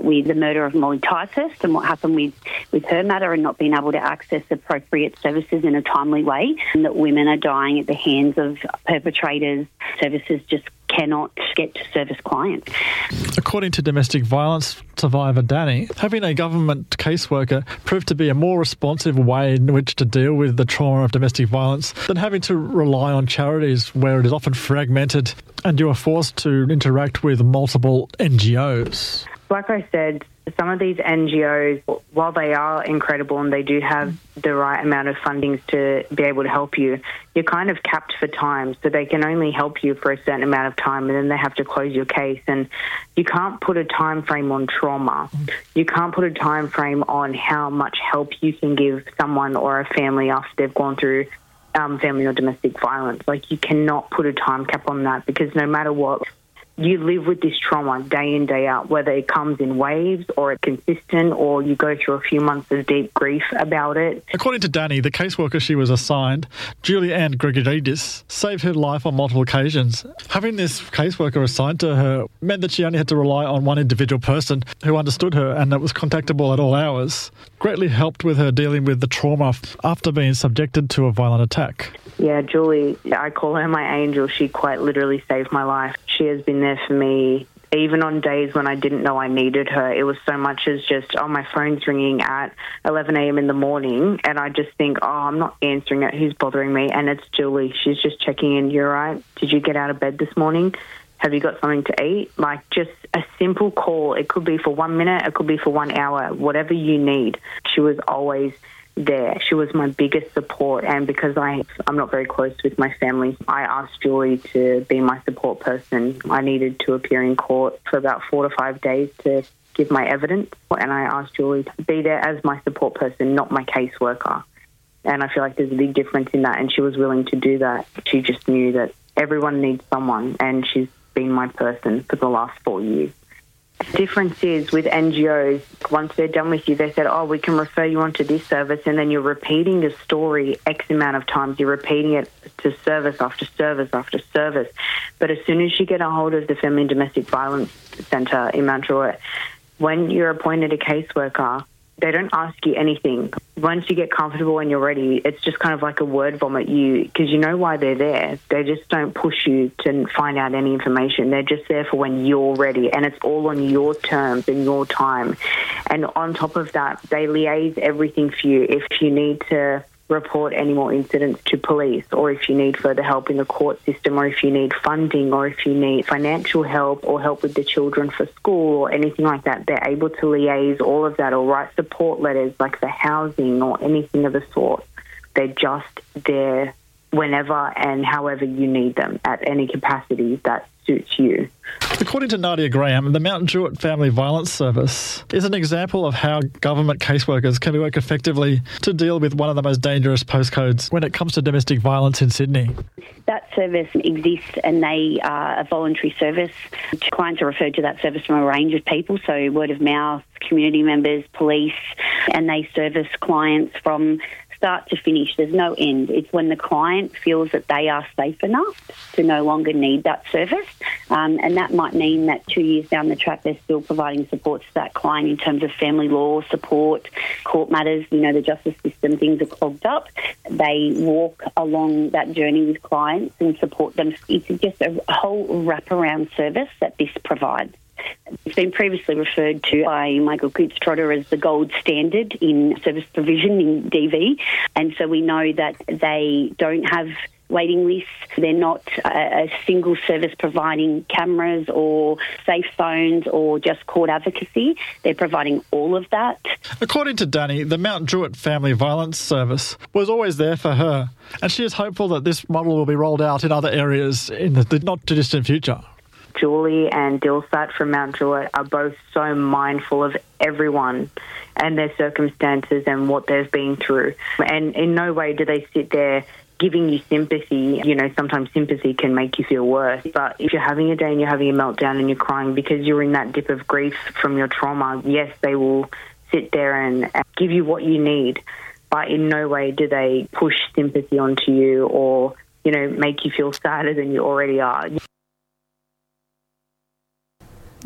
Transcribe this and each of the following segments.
with the murder of Molly Ticehurst and what happened with her matter and not being able to access appropriate services in a timely way, and that women are dying at the hands of perpetrators. Services just cannot get to service clients. According to domestic violence survivor Danny, having a government caseworker proved to be a more responsive way in which to deal with the trauma of domestic violence than having to rely on charities where it is often fragmented and you are forced to interact with multiple NGOs. Like I said, some of these NGOs, while they are incredible and they do have the right amount of fundings to be able to help you, you're kind of capped for time. So they can only help you for a certain amount of time and then they have to close your case. And you can't put a time frame on trauma. You can't put a time frame on how much help you can give someone or a family after they've gone through family or domestic violence. Like, you cannot put a time cap on that, because no matter what, you live with this trauma day in, day out, whether it comes in waves or it's consistent or you go through a few months of deep grief about it. According to Danny, the caseworker she was assigned, Julie Ann Gregoridis, saved her life on multiple occasions. Having this caseworker assigned to her meant that she only had to rely on one individual person who understood her and that was contactable at all hours. Greatly helped with her dealing with the trauma after being subjected to a violent attack. Yeah, Julie, I call her my angel. She quite literally saved my life. She has been there for me, even on days when I didn't know I needed her. It was so much as just, my phone's ringing at 11 a.m. in the morning, and I just think, I'm not answering it. Who's bothering me? And it's Julie. She's just checking in. You're right. Did you get out of bed this morning? Have you got something to eat? Like, just a simple call. It could be for 1 minute. It could be for 1 hour. Whatever you need. She was always there. She was my biggest support, and because I'm not very close with my family, I asked Julie to be my support person. I needed to appear in court for about 4 to 5 days to give my evidence, and I asked Julie to be there as my support person, not my caseworker. And I feel like there's a big difference in that, and she was willing to do that. She just knew that everyone needs someone, and she's been my person for the last 4 years. The difference is with NGOs, once they're done with you, they said, we can refer you on to this service, and then you're repeating the story X amount of times. You're repeating it to service after service after service. But as soon as you get a hold of the Family and Domestic Violence Centre in Mount Druitt, when you're appointed a caseworker, they don't ask you anything. Once you get comfortable and you're ready, it's just kind of like a word vomit because you know why they're there. They just don't push you to find out any information. They're just there for when you're ready, and it's all on your terms and your time. And on top of that, they liaise everything for you. If you need to report any more incidents to police, or if you need further help in the court system, or if you need funding, or if you need financial help or help with the children for school or anything like that, they're able to liaise all of that or write support letters like for housing or anything of the sort. They're just there whenever and however you need them at any capacity that suits you. According to Nadia Graham, the Mount Druitt Family Violence Service is an example of how government caseworkers can work effectively to deal with one of the most dangerous postcodes when it comes to domestic violence in Sydney. That service exists, and they are a voluntary service. Clients are referred to that service from a range of people, so word of mouth, community members, police, and they service clients from start to finish. There's no end. It's when the client feels that they are safe enough to no longer need that service. And that might mean that 2 years down the track, they're still providing support to that client in terms of family law support, court matters. The justice system, things are clogged up. They walk along that journey with clients and support them. It's just a whole wraparound service that this provides. It's been previously referred to by Michael Coutts-Trotter as the gold standard in service provision in DV, and so we know that they don't have waiting lists. They're not a single service providing cameras or safe phones or just court advocacy. They're providing all of that. According to Danny, the Mount Druitt Family Violence Service was always there for her, and she is hopeful that this model will be rolled out in other areas in the not-too-distant future. Julie and Dilsat from Mount Druitt are both so mindful of everyone and their circumstances and what they've been through. And in no way do they sit there giving you sympathy. Sometimes sympathy can make you feel worse. But if you're having a day and you're having a meltdown and you're crying because you're in that dip of grief from your trauma, yes, they will sit there and give you what you need. But in no way do they push sympathy onto you or, make you feel sadder than you already are. That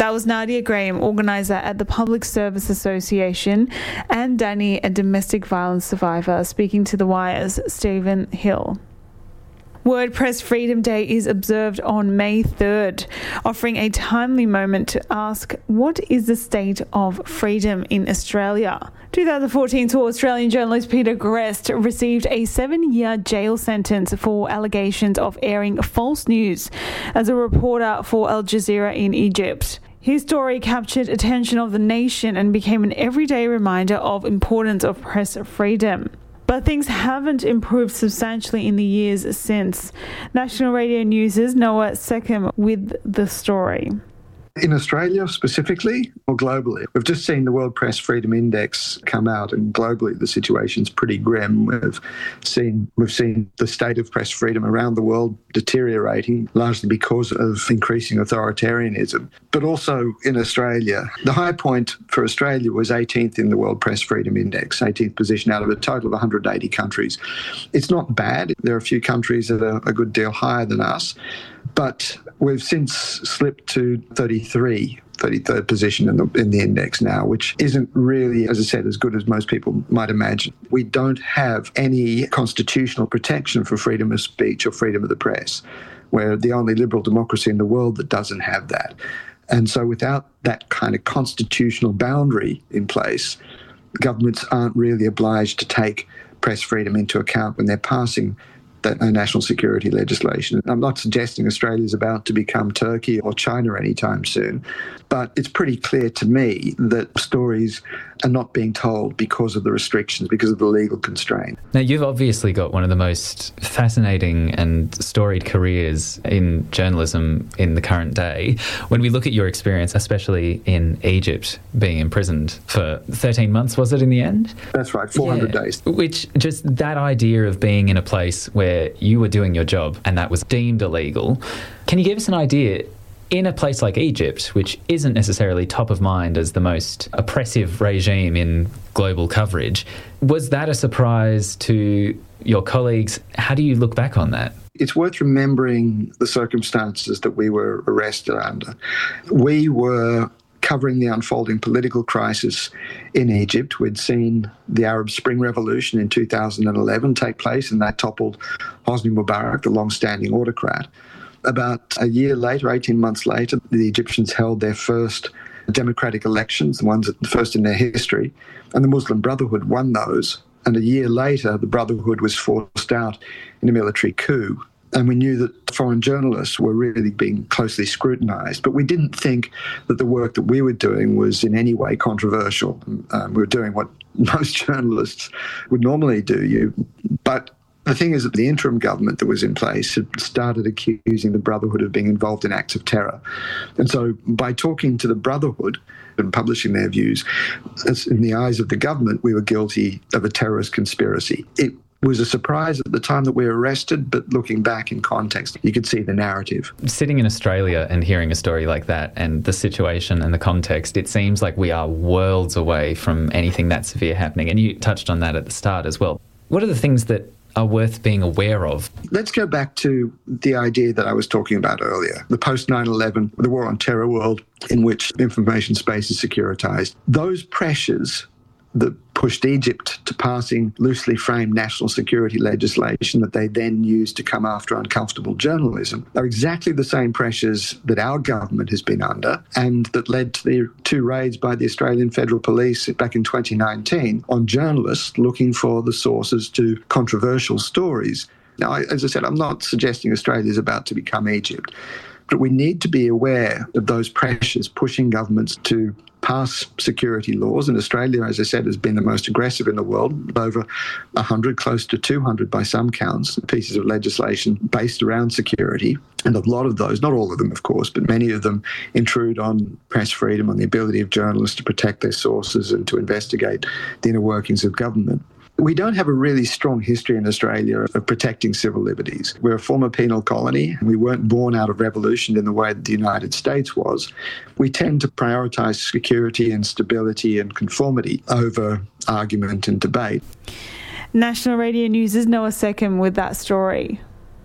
That was Nadia Graham, organiser at the Public Service Association, and Danny, a domestic violence survivor, speaking to The Wire's Stephen Hill. WordPress Freedom Day is observed on May 3rd, offering a timely moment to ask, what is the state of freedom in Australia? 2014 saw Australian journalist Peter Grest received a 7-year jail sentence for allegations of airing false news as a reporter for Al Jazeera in Egypt. His story captured attention of the nation and became an everyday reminder of the importance of press freedom. But things haven't improved substantially in the years since. National Radio News' Noah Seckham with the story. In Australia specifically, or globally, we've just seen the World Press Freedom Index come out, and globally the situation's pretty grim. We've seen the state of press freedom around the world deteriorating, largely because of increasing authoritarianism. But also in Australia, the high point for Australia was 18th in the World Press Freedom Index, 18th position out of a total of 180 countries. It's not bad. There are a few countries that are a good deal higher than us. But we've since slipped to 33rd position in the index now, which isn't really, as I said, as good as most people might imagine. We don't have any constitutional protection for freedom of speech or freedom of the press. We're the only liberal democracy in the world that doesn't have that. And so without that kind of constitutional boundary in place, governments aren't really obliged to take press freedom into account when they're passing that national security legislation. I'm not suggesting Australia's about to become Turkey or China anytime soon, but it's pretty clear to me that stories are not being told because of the restrictions, because of the legal constraint. Now, you've obviously got one of the most fascinating and storied careers in journalism in the current day. When we look at your experience, especially in Egypt, being imprisoned for 13 months, was it in the end? That's right, 400 days. Which, just that idea of being in a place where you were doing your job and that was deemed illegal. Can you give us an idea, in a place like Egypt, which isn't necessarily top of mind as the most oppressive regime in global coverage, was that a surprise to your colleagues? How do you look back on that? It's worth remembering the circumstances that we were arrested under. We were covering the unfolding political crisis in Egypt. We'd seen the Arab Spring Revolution in 2011 take place, and that toppled Hosni Mubarak, the long-standing autocrat. About a year later, 18 months later, the Egyptians held their first democratic elections, the first in their history, and the Muslim Brotherhood won those. And a year later, the Brotherhood was forced out in a military coup. And we knew that foreign journalists were really being closely scrutinised. But we didn't think that the work that we were doing was in any way controversial. We were doing what most journalists would normally do. But the thing is that the interim government that was in place had started accusing the Brotherhood of being involved in acts of terror. And so by talking to the Brotherhood and publishing their views, as in the eyes of the government, we were guilty of a terrorist conspiracy. It was a surprise at the time that we were arrested, but looking back in context, you could see the narrative. Sitting in Australia and hearing a story like that and the situation and the context, it seems like we are worlds away from anything that severe happening. And you touched on that at the start as well. What are the things that are worth being aware of? Let's go back to the idea that I was talking about earlier, the post-9/11, the war on terror world in which information space is securitized. Those pressures that pushed Egypt to passing loosely framed national security legislation that they then used to come after uncomfortable journalism are exactly the same pressures that our government has been under and that led to the 2 raids by the Australian Federal Police back in 2019 on journalists looking for the sources to controversial stories. Now, as I said, I'm not suggesting Australia is about to become Egypt, but we need to be aware of those pressures pushing governments to pass security laws. And Australia, as I said, has been the most aggressive in the world, over 100, close to 200 by some counts, pieces of legislation based around security. And a lot of those, not all of them, of course, but many of them intrude on press freedom, on the ability of journalists to protect their sources and to investigate the inner workings of government. We don't have a really strong history in Australia of protecting civil liberties. We're a former penal colony. We weren't born out of revolution in the way that the United States was. We tend to prioritise security and stability and conformity over argument and debate. National Radio News' Noah Seckham with that story.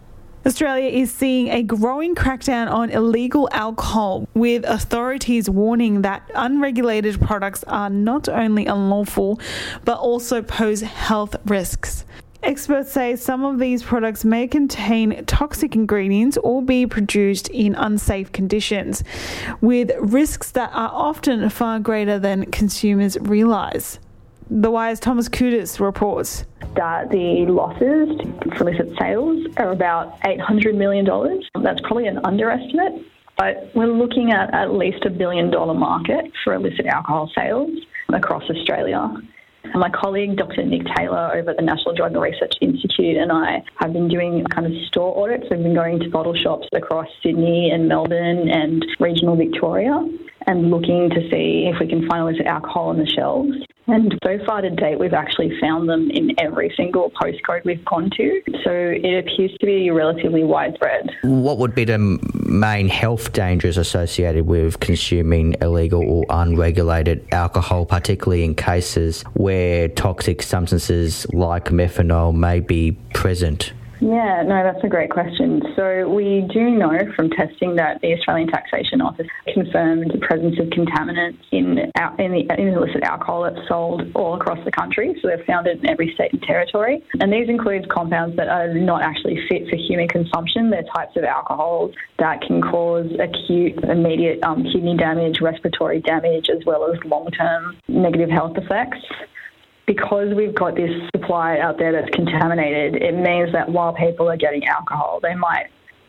Australia is seeing a growing crackdown on illegal alcohol, with authorities warning that unregulated products are not only unlawful but also pose health risks. Experts say some of these products may contain toxic ingredients or be produced in unsafe conditions, with risks that are often far greater than consumers realise. The Wire's Thomas Kudis reports that the losses for illicit sales are about $800 million. That's probably an underestimate, but we're looking at least $1 billion market for illicit alcohol sales across Australia. My colleague, Dr. Nick Taylor, over at the National Drug and Research Institute, and I have been doing kind of store audits. We've been going to bottle shops across Sydney and Melbourne and regional Victoria and looking to see if we can find illicit alcohol on the shelves. And so far to date, we've actually found them in every single postcode we've gone to. So it appears to be relatively widespread. What would be the main health dangers associated with consuming illegal or unregulated alcohol, particularly in cases where toxic substances like methanol may be present? Yeah, no, that's a great question. So we do know from testing that the Australian Taxation Office confirmed the presence of contaminants in illicit alcohol that's sold all across the country. So they've found it in every state and territory. And these include compounds that are not actually fit for human consumption. They're types of alcohols that can cause acute, immediate kidney damage, respiratory damage, as well as long-term negative health effects. Because we've got this supply out there that's contaminated, it means that while people are getting alcohol, they might,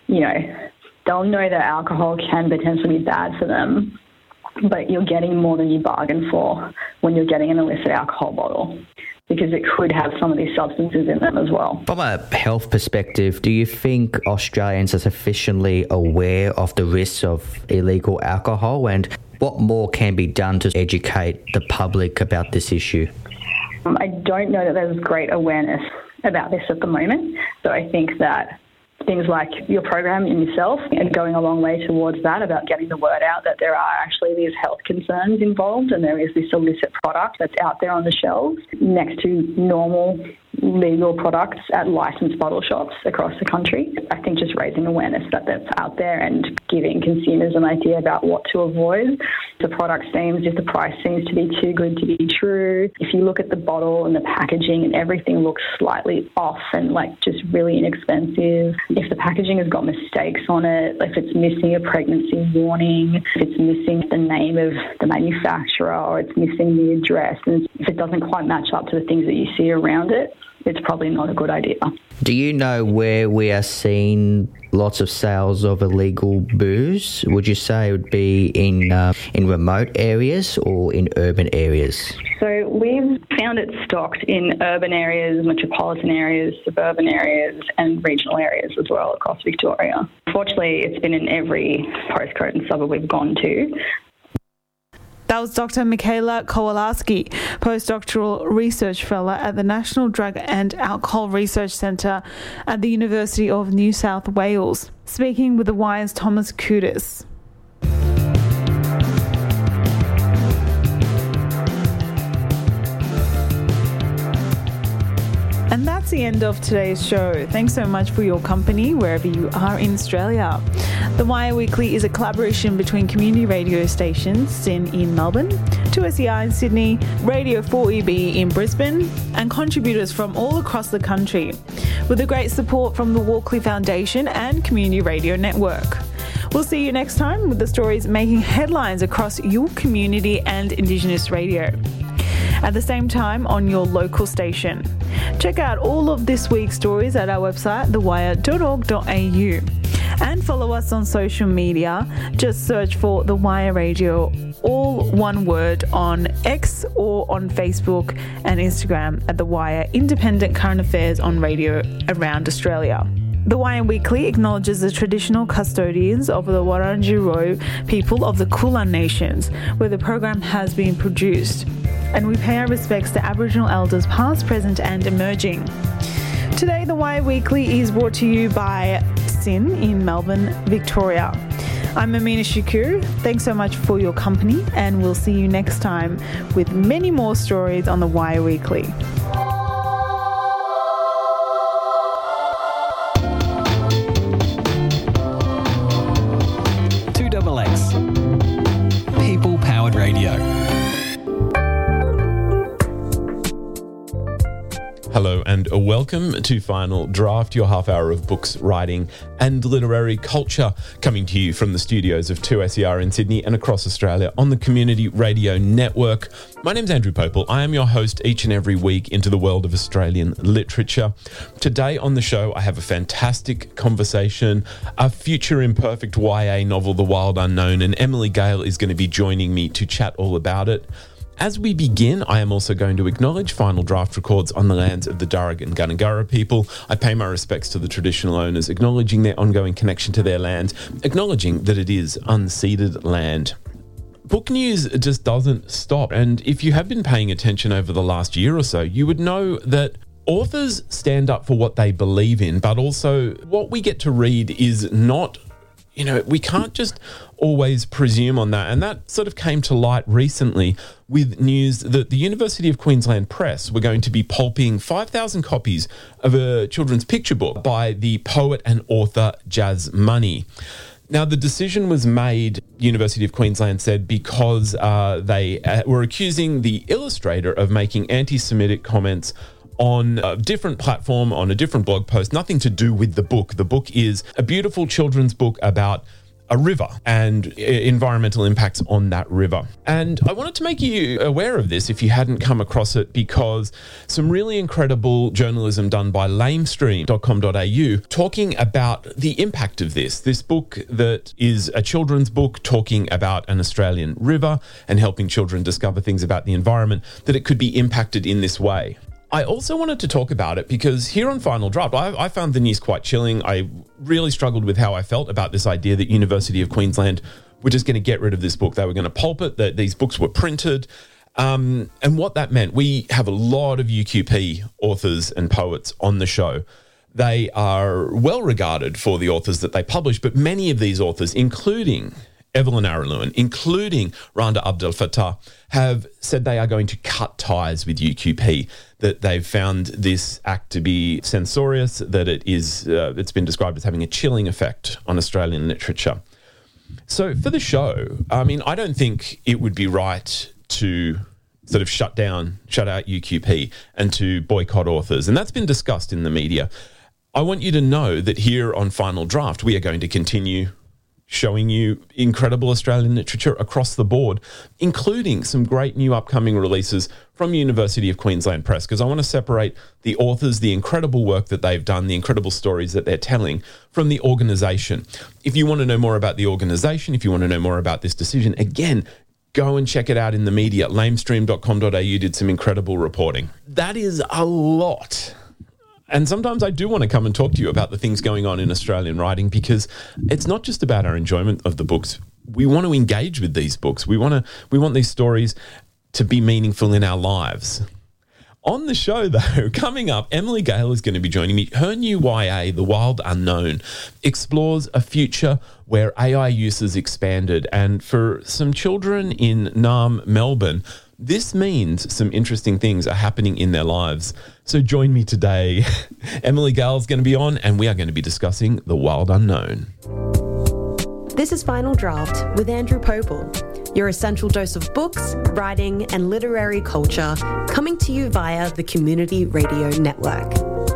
they'll know that alcohol can potentially be bad for them, but you're getting more than you bargained for when you're getting an illicit alcohol bottle, because it could have some of these substances in them as well. From a health perspective, do you think Australians are sufficiently aware of the risks of illegal alcohol, and what more can be done to educate the public about this issue? I don't know that there's great awareness about this at the moment. So I think that things like your program in yourself and going a long way towards that, about getting the word out that there are actually these health concerns involved and there is this illicit product that's out there on the shelves next to normal legal products at licensed bottle shops across the country. I think just raising awareness that that's out there and giving consumers an idea about what to avoid. The product seems, if the price seems to be too good to be true, if you look at the bottle and the packaging and everything looks slightly off and like just really inexpensive, if the packaging has got mistakes on it, if it's missing a pregnancy warning, if it's missing the name of the manufacturer or it's missing the address, and if it doesn't quite match up to the things that you see around it, it's probably not a good idea. Do you know where we are seeing lots of sales of illegal booze? Would you say it would be in remote areas or in urban areas? So we've found it stocked in urban areas, metropolitan areas, suburban areas and regional areas as well across Victoria. Fortunately, it's been in every postcode and suburb we've gone to. That was Dr. Michaela Kowalski, postdoctoral research fellow at the National Drug and Alcohol Research Centre at the University of New South Wales, speaking with The Wire's Thomas Kudis. And that's the end of today's show. Thanks so much for your company wherever you are in Australia. The Wire Weekly is a collaboration between community radio stations SYN in Melbourne, 2SER in Sydney, Radio 4EB in Brisbane, and contributors from all across the country, with the great support from the Walkley Foundation and Community Radio Network. We'll see you next time with the stories making headlines across your community and Indigenous radio, at the same time on your local station. Check out all of this week's stories at our website, thewire.org.au, and follow us on social media. Just search for The Wire Radio, all one word, on X or on Facebook and Instagram at The Wire, independent current affairs on radio around Australia. The Wire Weekly acknowledges the traditional custodians of the Wurundjeri people of the Kulin Nations, where the program has been produced. And we pay our respects to Aboriginal elders past, present and emerging. Today, The Wire Weekly is brought to you by SYN in Melbourne, Victoria. I'm Amina Shakur. Thanks so much for your company, and we'll see you next time with many more stories on The Wire Weekly. Hello and welcome to Final Draft, your half hour of books, writing and literary culture, coming to you from the studios of 2SER in Sydney and across Australia on the Community Radio Network. My name's Andrew Popel. I am your host each and every week into the world of Australian literature. Today on the show, I have a fantastic conversation, a future imperfect YA novel, The Wild Unknown, and Emily Gale is going to be joining me to chat all about it. As we begin, I am also going to acknowledge Final Draft records on the lands of the Darug and Gundungurra people. I pay my respects to the traditional owners, acknowledging their ongoing connection to their land, acknowledging that it is unceded land. Book news just doesn't stop, and if you have been paying attention over the last year or so, you would know that authors stand up for what they believe in, but also what we get to read is not, we can't just always presume on that. And that sort of came to light recently with news that the University of Queensland Press were going to be pulping 5,000 copies of a children's picture book by the poet and author Jas Money. Now, the decision was made, University of Queensland said, because they were accusing the illustrator of making anti-Semitic comments on a different platform, on a different blog post, nothing to do with the book. The book is a beautiful children's book about a river and environmental impacts on that river. And I wanted to make you aware of this if you hadn't come across it, because some really incredible journalism done by lamestream.com.au talking about the impact of this book that is a children's book talking about an Australian river and helping children discover things about the environment, that it could be impacted in this way. I also wanted to talk about it because here on Final Draft, I found the news quite chilling. I really struggled with how I felt about this idea that University of Queensland were just going to get rid of this book. They were going to pulp it, that these books were printed. And what that meant, we have a lot of UQP authors and poets on the show. They are well regarded for the authors that they publish, but many of these authors, including Evelyn Araluen, including Randa Abdel Fattah, have said they are going to cut ties with UQP, that they've found this act to be censorious, that it is, it's been described as having a chilling effect on Australian literature. So for the show, I don't think it would be right to sort of shut out UQP and to boycott authors. And that's been discussed in the media. I want you to know that here on Final Draft, we are going to continue showing you incredible Australian literature across the board, including some great new upcoming releases from University of Queensland Press, because I want to separate the authors, the incredible work that they've done, the incredible stories that they're telling, from the organisation. If you want to know more about the organisation, if you want to know more about this decision, again, go and check it out in the media. lamestream.com.au did some incredible reporting. That is a lot. And sometimes I do want to come and talk to you about the things going on in Australian writing, because it's not just about our enjoyment of the books. We want to engage with these books. We want these stories to be meaningful in our lives. On the show, though, coming up, Emily Gale is going to be joining me. Her new YA, The Wild Unknown, explores a future where AI use is expanded. And for some children in Naarm, Melbourne, this means some interesting things are happening in their lives. So join me today. Emily Gale is going to be on, and we are going to be discussing The Wild Unknown. This is Final Draft with Andrew Popel, your essential dose of books, writing and literary culture, coming to you via the Community Radio Network.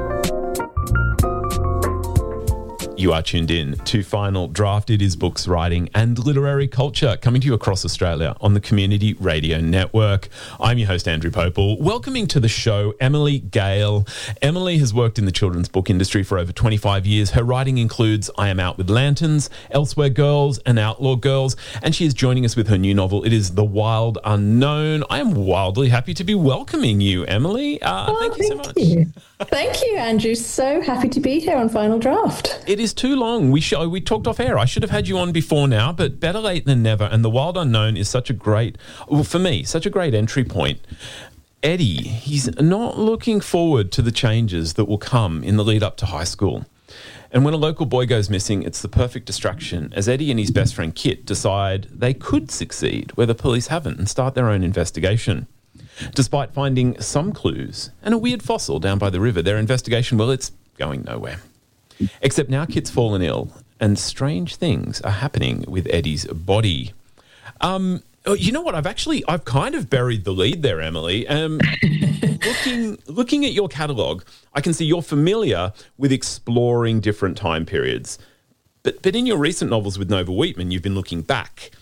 You are tuned in to Final Draft. It is books, writing and literary culture coming to you across Australia on the Community Radio Network. I'm your host, Andrew Popel. Welcoming to the show, Emily Gale. Emily has worked in the children's book industry for over 25 years. Her writing includes I Am Out with Lanterns, Elsewhere Girls and Outlaw Girls, and she is joining us with her new novel. It is The Wild Unknown. I am wildly happy to be welcoming you, Emily. Thank you so much. Thank you, Andrew. So happy to be here on Final Draft. It is too long. We talked off air. I should have had you on before now, but better late than never. And The Wild Unknown is such a great entry point. Eddie, he's not looking forward to the changes that will come in the lead up to high school. And when a local boy goes missing, it's the perfect distraction as Eddie and his best friend Kit decide they could succeed where the police haven't and start their own investigation. Despite finding some clues and a weird fossil down by the river, their investigation, it's going nowhere. Except now Kit's fallen ill and strange things are happening with Eddie's body. You know what? I've kind of buried the lead there, Emily. looking at your catalogue, I can see you're familiar with exploring different time periods. But in your recent novels with Nova Wheatman, you've been looking back.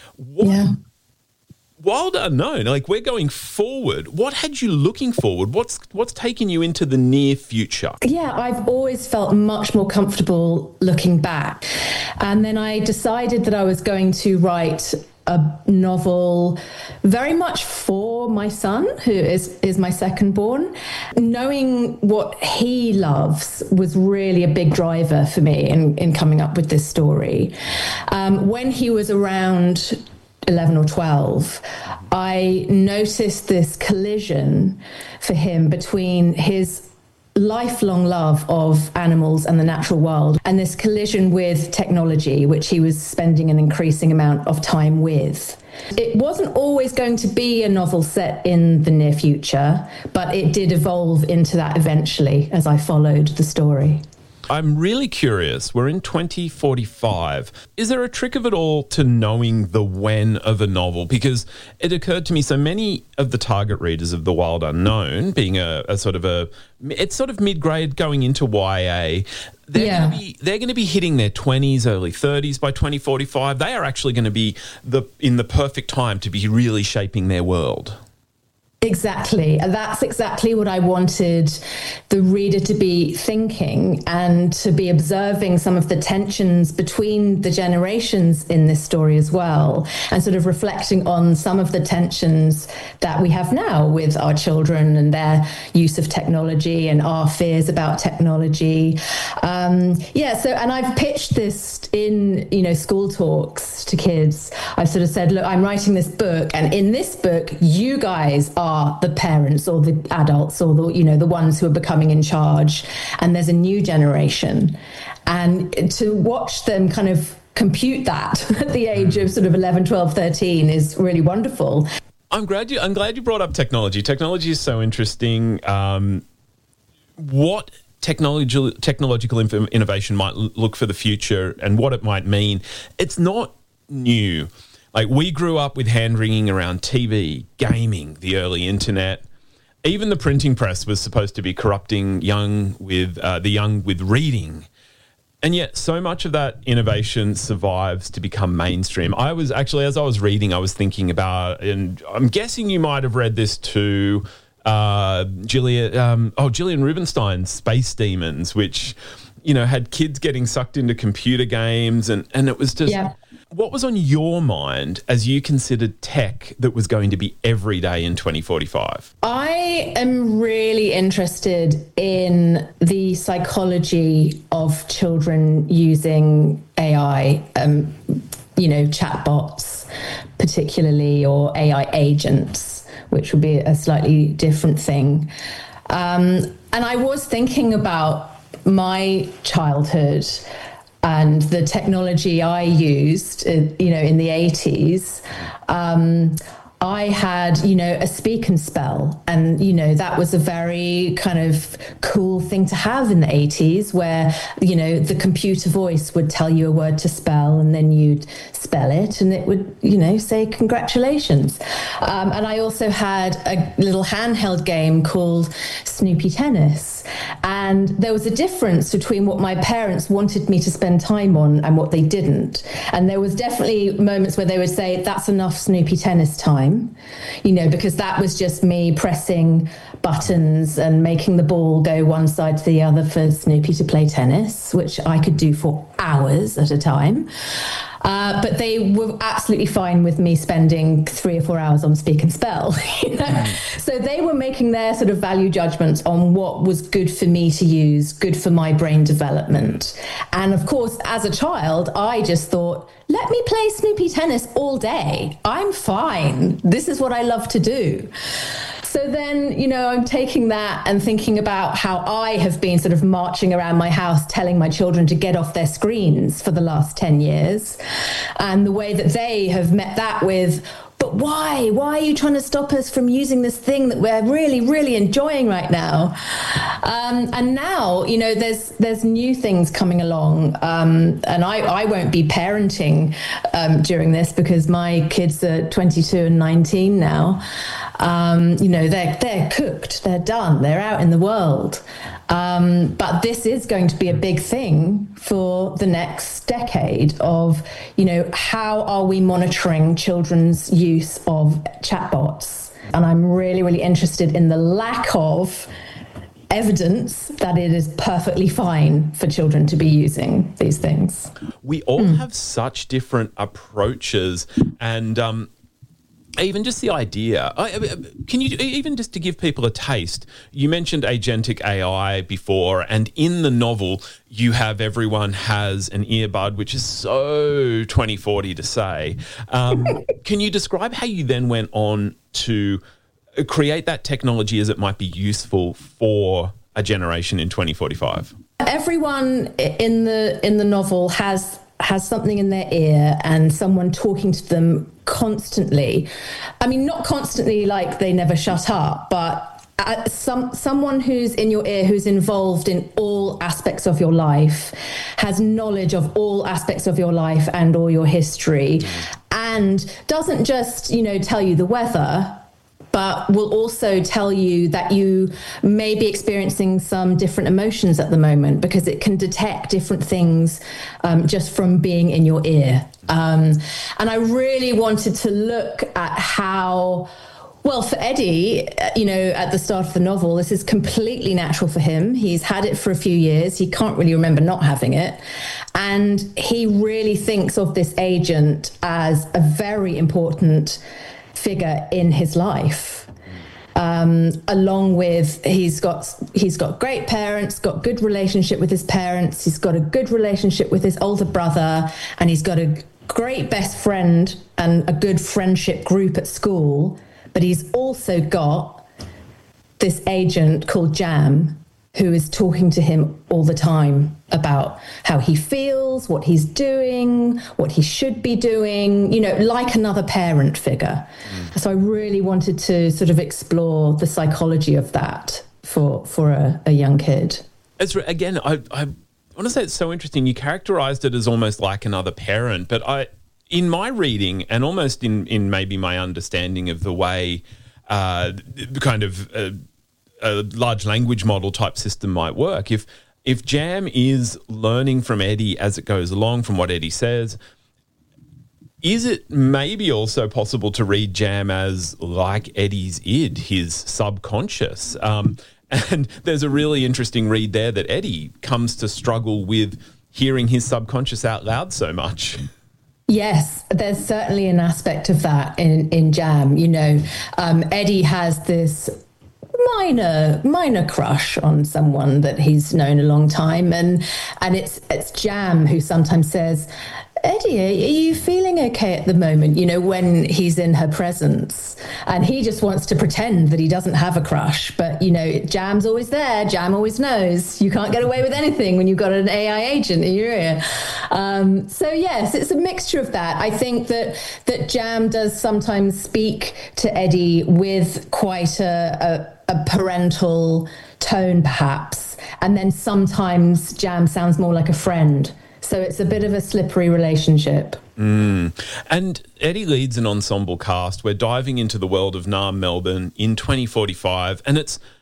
Wild Unknown, like, we're going forward. What had you looking forward? What's taken you into the near future? Yeah, I've always felt much more comfortable looking back. And then I decided that I was going to write a novel very much for my son, who is my second born. Knowing what he loves was really a big driver for me in coming up with this story. When he was around 11 or 12, I noticed this collision for him between his lifelong love of animals and the natural world and this collision with technology, which he was spending an increasing amount of time with. It wasn't always going to be a novel set in the near future, but it did evolve into that eventually as I followed the story. I'm really curious. We're in 2045. Is there a trick of it all to knowing the when of a novel? Because it occurred to me, so many of the target readers of The Wild Unknown, being it's sort of mid-grade going into YA, they're going to be hitting their 20s, early 30s by 2045. They are actually going to be in the perfect time to be really shaping their world. Exactly. That's exactly what I wanted the reader to be thinking and to be observing some of the tensions between the generations in this story as well, and sort of reflecting on some of the tensions that we have now with our children and their use of technology and our fears about technology. And I've pitched this in, school talks to kids. I've sort of said, look, I'm writing this book, and in this book, you guys are the parents or the adults or the ones who are becoming in charge, and there's a new generation. And to watch them kind of compute that at the age of sort of 11, 12, 13 is really wonderful. I'm glad you brought up technology. Technology is so interesting. What technological innovation might look for the future and what it might mean, it's not new. Like, we grew up with hand-wringing around TV, gaming, the early internet. Even the printing press was supposed to be corrupting the young with reading. And yet so much of that innovation survives to become mainstream. As I was reading, I was thinking about, and I'm guessing you might have read this too, Gillian Rubinstein's Space Demons, which, had kids getting sucked into computer games. And it was just... Yeah. What was on your mind as you considered tech that was going to be every day in 2045? I am really interested in the psychology of children using AI, chatbots particularly, or AI agents, which would be a slightly different thing. And I was thinking about my childhood and the technology I used, in the 80s. I had, a speak and spell. And, that was a very kind of cool thing to have in the 80s where, the computer voice would tell you a word to spell and then you'd spell it and it would, say congratulations. And I also had a little handheld game called Snoopy Tennis. And there was a difference between what my parents wanted me to spend time on and what they didn't. And there was definitely moments where they would say, that's enough Snoopy Tennis time, because that was just me pressing buttons and making the ball go one side to the other for Snoopy to play tennis, which I could do for hours at a time. But they were absolutely fine with me spending 3 or 4 hours on speak and spell. So they were making their sort of value judgments on what was good for me to use, good for my brain development. And of course, as a child, I just thought, let me play Snoopy Tennis all day. I'm fine. This is what I love to do. So then, I'm taking that and thinking about how I have been sort of marching around my house telling my children to get off their screens for the last 10 years. And the way that they have met that with, but why? Why are you trying to stop us from using this thing that we're really, really enjoying right now? And now, there's new things coming along. And I won't be parenting during this because my kids are 22 and 19 now. They're cooked, they're done, they're out in the world. But this is going to be a big thing for the next decade of, how are we monitoring children's use of chatbots? And I'm really, really interested in the lack of evidence that it is perfectly fine for children to be using these things. We all have such different approaches, and even just the idea, can you, even just to give people a taste, you mentioned agentic AI before, and in the novel, you have everyone has an earbud, which is so 2040 to say. Can you describe how you then went on to create that technology as it might be useful for a generation in 2045? Everyone in the novel has something in their ear and someone talking to them constantly. I mean, not constantly like they never shut up, but someone who's in your ear, who's involved in all aspects of your life, has knowledge of all aspects of your life and all your history, and doesn't just, tell you the weather, but will also tell you that you may be experiencing some different emotions at the moment, because it can detect different things just from being in your ear. And I really wanted to look at how, well, for Eddie, at the start of the novel, this is completely natural for him. He's had it for a few years. He can't really remember not having it. And he really thinks of this agent as a very important figure in his life, along with he's got great parents, got good relationship with his parents, he's got a good relationship with his older brother, and he's got a great best friend and a good friendship group at school. But he's also got this agent called Jam, who is talking to him all the time about how he feels, what he's doing, what he should be doing, like another parent figure. So I really wanted to sort of explore the psychology of that for a young kid. Again, I want to say it's so interesting. You characterised it as almost like another parent, but in my reading and almost in maybe my understanding of the way a large language model type system might work. If Jam is learning from Eddie as it goes along, from what Eddie says, is it maybe also possible to read Jam as like Eddie's id, his subconscious? And there's a really interesting read there that Eddie comes to struggle with hearing his subconscious out loud so much. Yes, there's certainly an aspect of that in Jam. Eddie has this minor crush on someone that he's known a long time, and it's Jam who sometimes says, Eddie, are you feeling okay at the moment, when he's in her presence? And he just wants to pretend that he doesn't have a crush. But, Jam's always there. Jam always knows. You can't get away with anything when you've got an AI agent in your ear. So, yes, it's a mixture of that. I think that Jam does sometimes speak to Eddie with quite a parental tone, perhaps. And then sometimes Jam sounds more like a friend. So it's a bit of a slippery relationship. And Eddie leads an ensemble cast. We're diving into the world of NARM Melbourne in 2045. And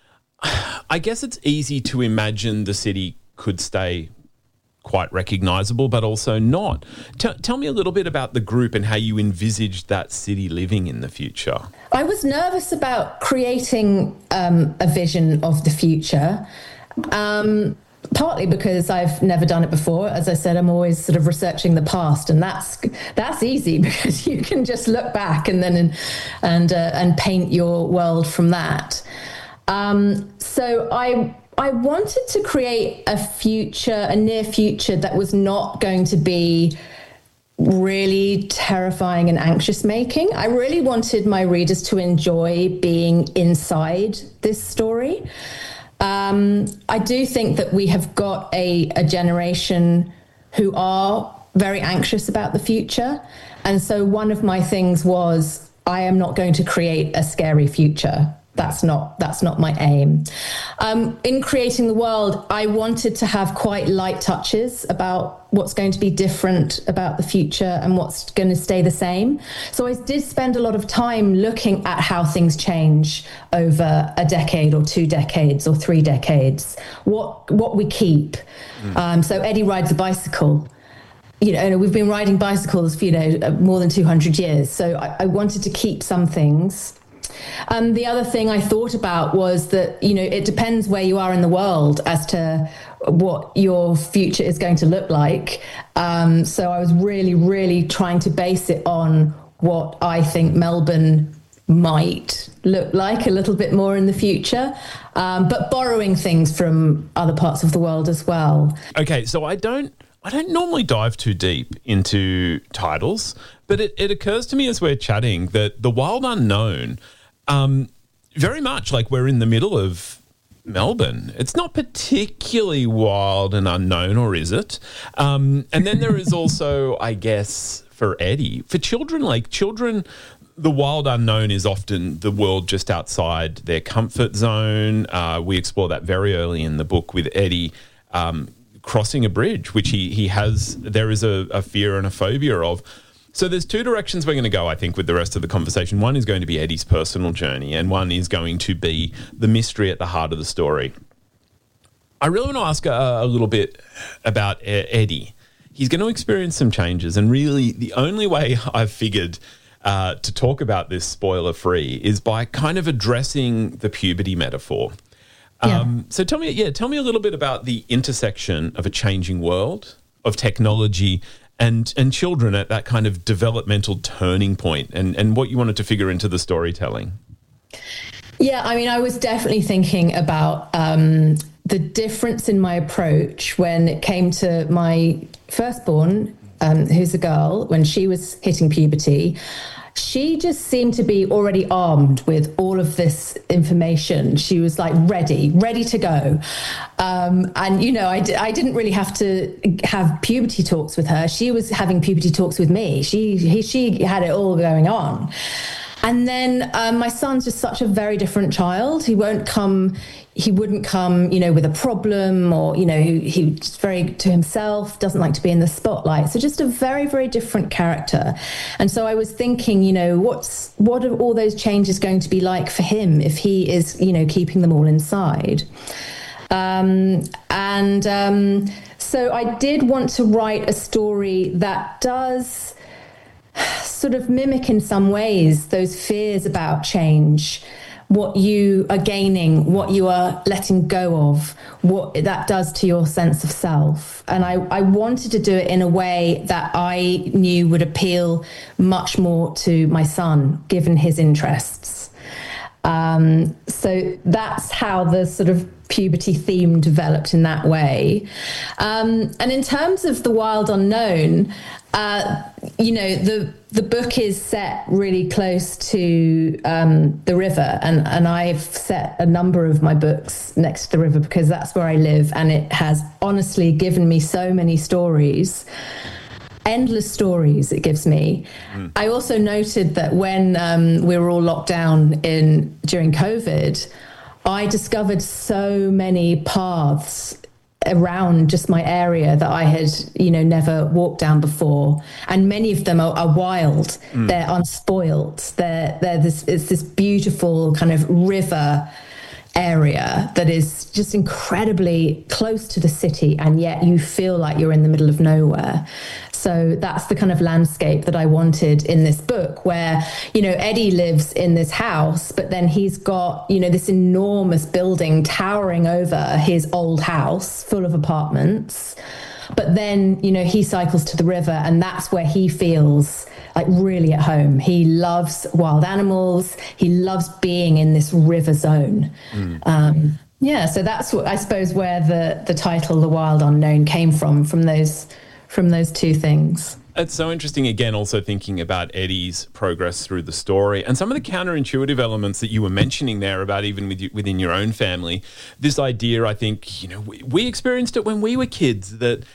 I guess it's easy to imagine the city could stay quite recognisable, but also not. Tell me a little bit about the group and how you envisaged that city living in the future. I was nervous about creating a vision of the future. Partly because I've never done it before. As I said, I'm always sort of researching the past, and that's easy because you can just look back and then and paint your world from that. So I wanted to create a near future that was not going to be really terrifying and anxious making. I really wanted my readers to enjoy being inside this story. I do think that we have got a generation who are very anxious about the future. And so one of my things was, I am not going to create a scary future. That's not my aim. In creating the world, I wanted to have quite light touches about what's going to be different about the future and what's going to stay the same. So I did spend a lot of time looking at how things change over a decade or 2 decades or 3 decades, what we keep. So Eddie rides a bicycle. We've been riding bicycles for, more than 200 years. So I wanted to keep some things. The other thing I thought about was that, it depends where you are in the world as to what your future is going to look like. So I was really, really trying to base it on what I think Melbourne might look like a little bit more in the future, but borrowing things from other parts of the world as well. Okay, so I don't normally dive too deep into titles, but it occurs to me as we're chatting that The Wild Unknown, very much like we're in the middle of Melbourne. It's not particularly wild and unknown, or is it? And then there is also, I guess, for Eddie, for children, the wild unknown is often the world just outside their comfort zone. We explore that very early in the book with Eddie crossing a bridge, which he has. There is a fear and a phobia of. So there's 2 directions we're going to go, I think, with the rest of the conversation. One is going to be Eddie's personal journey, and one is going to be the mystery at the heart of the story. I really want to ask a little bit about Eddie. He's going to experience some changes, and really the only way I've figured to talk about this spoiler-free is by kind of addressing the puberty metaphor. So tell me a little bit about the intersection of a changing world, of technology, and children at that kind of developmental turning point, and what you wanted to figure into the storytelling. Yeah, I mean, I was definitely thinking about the difference in my approach when it came to my firstborn, who's a girl, when she was hitting puberty. She just seemed to be already armed with all of this information. She was like ready to go. And, I didn't really have to have puberty talks with her. She was having puberty talks with me. She had it all going on. And then my son's just such a very different child. He wouldn't come, with a problem, or, he's very to himself, doesn't like to be in the spotlight. So just a very, very different character. And so I was thinking, what are all those changes going to be like for him if he is, keeping them all inside? So I did want to write a story that does sort of mimic in some ways those fears about change, what you are gaining, what you are letting go of, what that does to your sense of self. And I wanted to do it in a way that I knew would appeal much more to my son, given his interests. So that's how the sort of puberty theme developed in that way. And in terms of The Wild Unknown, the book is set really close to the river, and I've set a number of my books next to the river because that's where I live, and it has honestly given me so many stories. Endless stories it gives me. I also noted that when we were all locked down during COVID, I discovered so many paths around just my area that I had, never walked down before. And many of them are wild. They're unspoilt. It's this beautiful kind of river area that is just incredibly close to the city, and yet you feel like you're in the middle of nowhere. So that's the kind of landscape that I wanted in this book, where, Eddie lives in this house, but then he's got, this enormous building towering over his old house full of apartments. But then, he cycles to the river, and that's where he feels like really at home. He loves wild animals. He loves being in this river zone. So that's what I suppose where the title The Wild Unknown came from those 2 things. It's so interesting, again, also thinking about Eddie's progress through the story and some of the counterintuitive elements that you were mentioning there about even within your own family. This idea, I think, we experienced it when we were kids, that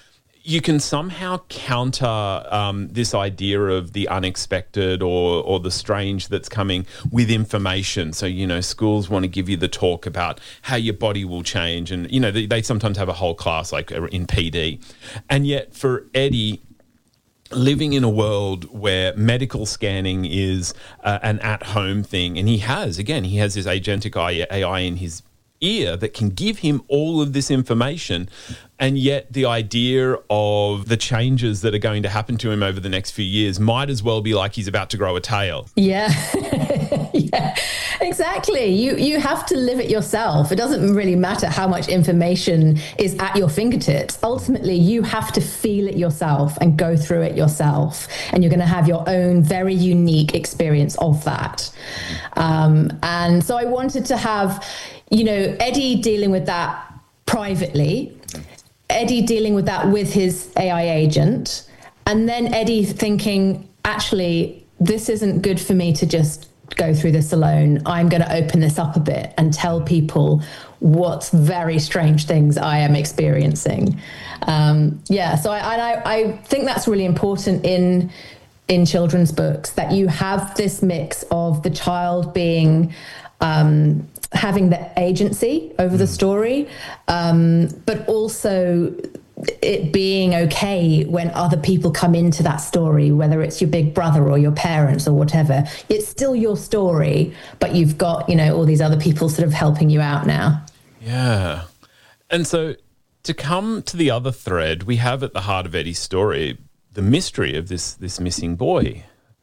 you can somehow counter this idea of the unexpected or the strange that's coming with information. So, schools want to give you the talk about how your body will change. And, they sometimes have a whole class like in PD. And yet for Eddie, living in a world where medical scanning is an at-home thing, and he has this agentic AI in his ear that can give him all of this information, and yet the idea of the changes that are going to happen to him over the next few years might as well be like he's about to grow a tail. Yeah. Yeah, exactly. You have to live it yourself. It doesn't really matter how much information is at your fingertips. Ultimately, you have to feel it yourself and go through it yourself. And you're going to have your own very unique experience of that. And so I wanted to have, Eddie dealing with that privately, Eddie dealing with that with his AI agent, and then Eddie thinking, actually, this isn't good for me to just go through this alone. I'm going to open this up a bit and tell people what very strange things I am experiencing. So I think that's really important in children's books, that you have this mix of the child being having the agency over the story, but also it being okay when other people come into that story, whether it's your big brother or your parents or whatever. It's still your story, but you've got, all these other people sort of helping you out now. Yeah. And so to come to the other thread, we have at the heart of Eddie's story the mystery of this missing boy.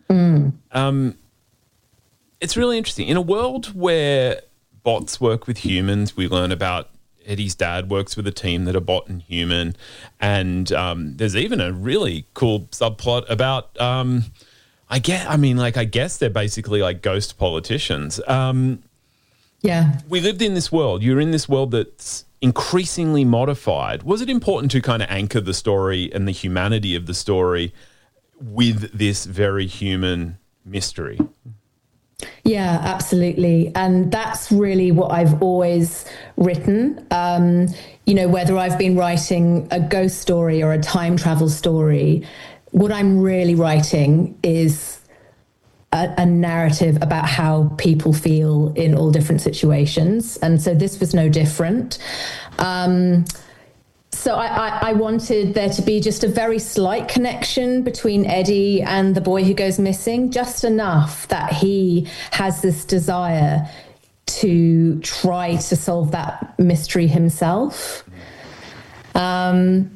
It's really interesting. In a world where bots work with humans, we learn about Eddie's dad works with a team that are bot and human. And there's even a really cool subplot about, I guess they're basically like ghost politicians. Yeah. We lived in this world. You're in this world that's increasingly modified. Was it important to kind of anchor the story and the humanity of the story with this very human mystery? Yeah, absolutely. And that's really what I've always written. Whether I've been writing a ghost story or a time travel story, what I'm really writing is a narrative about how people feel in all different situations. And so this was no different. So I wanted there to be just a very slight connection between Eddie and the boy who goes missing, just enough that he has this desire to try to solve that mystery himself. And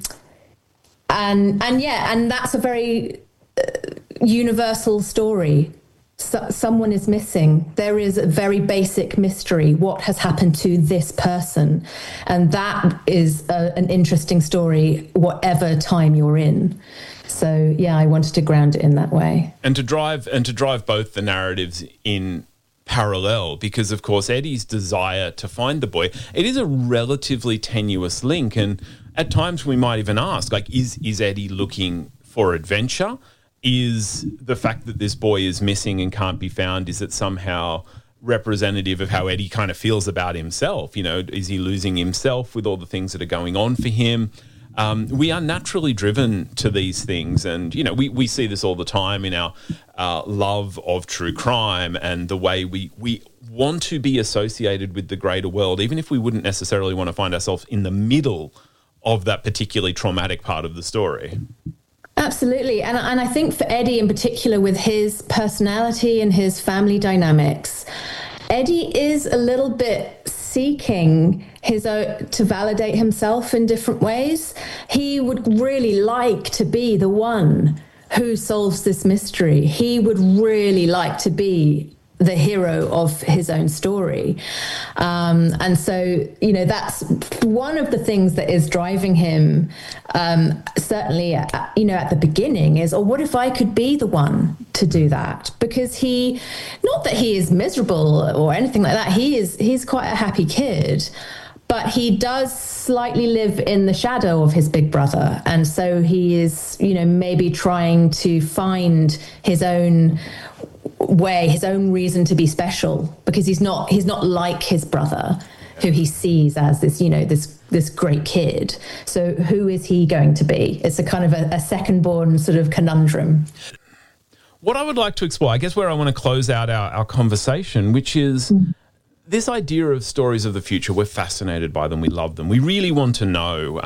that's a very universal story. Someone is missing. There is a very basic mystery. What has happened to this person? And that is an interesting story, whatever time you're in. So, yeah, I wanted to ground it in that way. And to drive both the narratives in parallel, because, of course, Eddie's desire to find the boy, it is a relatively tenuous link. And at times we might even ask, like, is Eddie looking for adventure? Is the fact that this boy is missing and can't be found, is it somehow representative of how Eddie kind of feels about himself? Is he losing himself with all the things that are going on for him? We are naturally driven to these things. And, we see this all the time in our love of true crime and the way we want to be associated with the greater world, even if we wouldn't necessarily want to find ourselves in the middle of that particularly traumatic part of the story. Absolutely. And I think for Eddie in particular, with his personality and his family dynamics, Eddie is a little bit seeking his own to validate himself in different ways. He would really like to be the one who solves this mystery. He would really like to be the hero of his own story. And so, that's one of the things that is driving him, certainly, at the beginning is, what if I could be the one to do that? Because not that he is miserable or anything like that. He's quite a happy kid, but he does slightly live in the shadow of his big brother. And so he is, maybe trying to find his own way, his own reason to be special, because he's not like his brother. who he sees as this, this great kid. So who is he going to be? It's a kind of a second-born sort of conundrum. What I would like to explore, I guess where I want to close out our conversation, which is this idea of stories of the future. We're fascinated by them. We love them. We really want to know.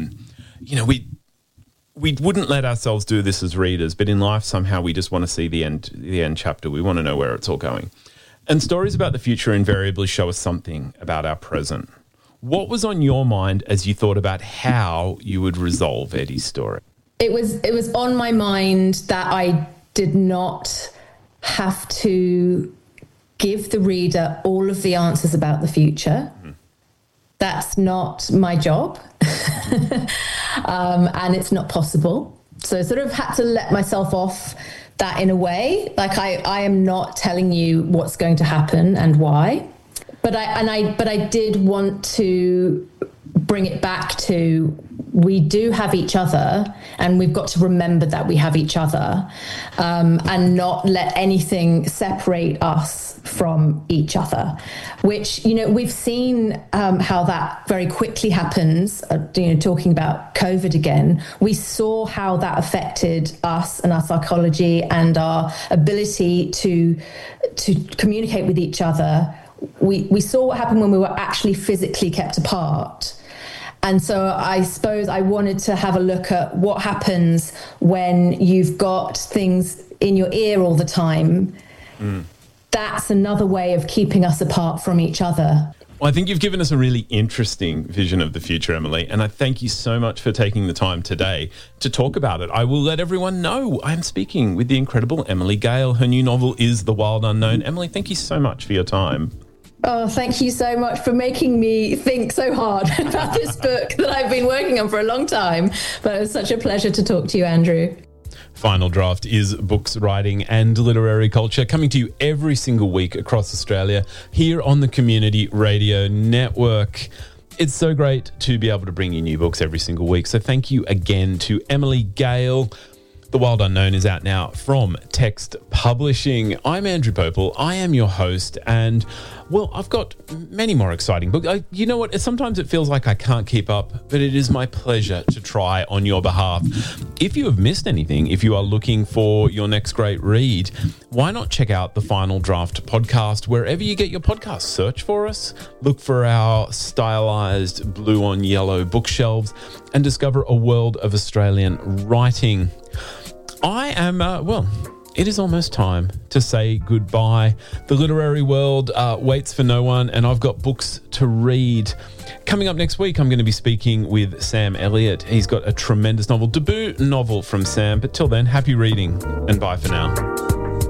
We wouldn't let ourselves do this as readers, but in life somehow we just want to see the end chapter. We want to know where it's all going. And stories about the future invariably show us something about our present. What was on your mind as you thought about how you would resolve Eddie's story? It was on my mind that I did not have to give the reader all of the answers about the future. That's not my job. And it's not possible. So I sort of had to let myself off that in a way. Like I am not telling you what's going to happen and why. But I did want to bring it back to, we do have each other, and we've got to remember that we have each other, and not let anything separate us from each other, which, we've seen how that very quickly happens. Talking about COVID again, we saw how that affected us and our psychology and our ability to communicate with each other. We saw what happened when we were actually physically kept apart. And so I suppose I wanted to have a look at what happens when you've got things in your ear all the time. That's another way of keeping us apart from each other. Well, I think you've given us a really interesting vision of the future, Emily, and I thank you so much for taking the time today to talk about it. I will let everyone know I'm speaking with the incredible Emily Gale. Her new novel is The Wild Unknown. Emily, thank you so much for your time. Oh, thank you so much for making me think so hard about this book that I've been working on for a long time. But it was such a pleasure to talk to you, Andrew. Final Draft is books, writing and literary culture, coming to you every single week across Australia here on the Community Radio Network. It's so great to be able to bring you new books every single week. So thank you again to Emily Gale. The Wild Unknown is out now from Text Publishing. I'm Andrew Popel. I am your host, and well, I've got many more exciting books. You know what? Sometimes it feels like I can't keep up, but it is my pleasure to try on your behalf. If you have missed anything, if you are looking for your next great read, why not check out the Final Draft podcast wherever you get your podcasts? Search for us, look for our stylized blue on yellow bookshelves, and discover a world of Australian writing. I am, it is almost time to say goodbye. The literary world waits for no one, and I've got books to read. Coming up next week, I'm going to be speaking with Sam Elliott. He's got a tremendous novel, debut novel from Sam. But till then, happy reading, and bye for now.